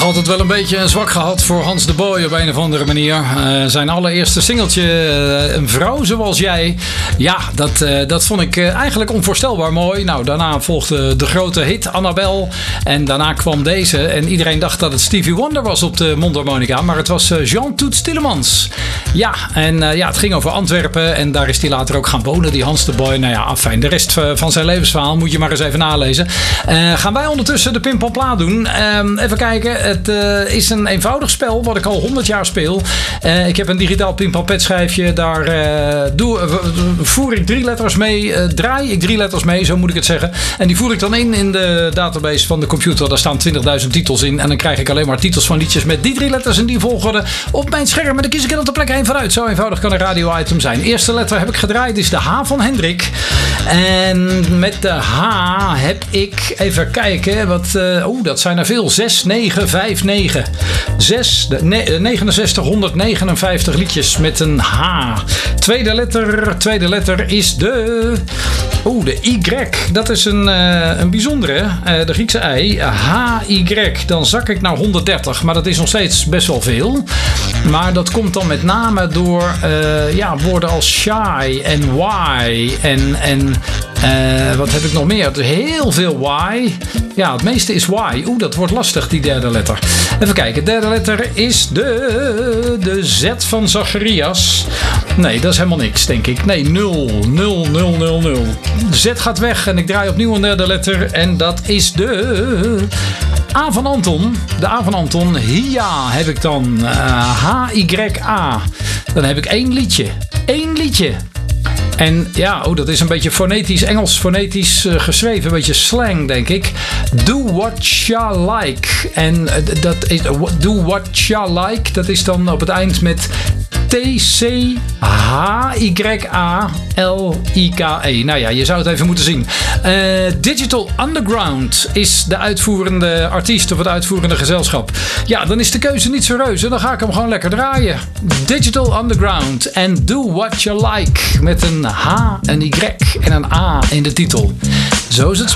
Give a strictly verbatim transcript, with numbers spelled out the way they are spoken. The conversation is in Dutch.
Altijd wel een beetje een zwak gehad voor Hans de Boy op een of andere manier. Uh, zijn allereerste singeltje, uh, Een vrouw zoals jij. Ja, dat, uh, dat vond ik uh, eigenlijk onvoorstelbaar mooi. Nou, daarna volgde de grote hit Annabel. En daarna kwam deze. En iedereen dacht dat het Stevie Wonder was op de mondharmonica. Maar het was uh, Jean Toets Tielemans. Ja, en uh, ja, het ging over Antwerpen. En daar is hij later ook gaan wonen, die Hans de Boy. Nou ja, afijn. De rest van zijn levensverhaal moet je maar eens even nalezen. Uh, gaan wij ondertussen de Pimpelplaat doen. Uh, even kijken. Het uh, is een eenvoudig spel wat ik al honderd jaar speel. Uh, ik heb een digitaal pinpalpetschijfje. Daar uh, doe, uh, voer ik drie letters mee. Uh, draai ik drie letters mee, zo moet ik het zeggen. En die voer ik dan in in de database van de computer. Daar staan twintigduizend titels in. En dan krijg ik alleen maar titels van liedjes met die drie letters in die volgorde op mijn scherm. En dan kies ik er op de plek één vanuit. Zo eenvoudig kan een radio-item zijn. De eerste letter heb ik gedraaid, is de H van Hendrik. En met de H heb ik, even kijken, wat, uh, oeh, dat zijn er veel. zes, negen, vijf, negen. zes, negenenzestig honderdnegenenvijftig liedjes met een H. Tweede letter, tweede letter is de... Oeh, de Y. Dat is een, uh, een bijzondere. Uh, de Griekse I. H Y. Dan zak ik naar honderddertig. Maar dat is nog steeds best wel veel. Maar dat komt dan met name door uh, ja, woorden als shy en why. En, en uh, wat heb ik nog meer? Heel veel why. Ja, het meeste is why. Oeh, dat wordt lastig, die derde letter. Even kijken. De derde letter is de, de Z van Zacharias. Nee, dat is helemaal niks, denk ik. Nee, nul. nul, nul, nul, nul. De Z gaat weg en ik draai opnieuw een derde letter. En dat is de A van Anton. De A van Anton. Hia heb ik dan. Uh, H Y A. Dan heb ik één liedje. Eén liedje. En ja, oh, dat is een beetje fonetisch, Engels fonetisch uh, geschreven. Een beetje slang, denk ik. Do what you like. En uh, dat is, uh, do what you like. Dat is dan op het eind met T C H Y A L I K E. Nou ja, je zou het even moeten zien. Uh, Digital Underground is de uitvoerende artiest of het uitvoerende gezelschap. Ja, dan is de keuze niet zo reuze. Dan ga ik hem gewoon lekker draaien. Digital Underground en Do What You Like. Met een H, een Y en een A in de titel. Zo is het.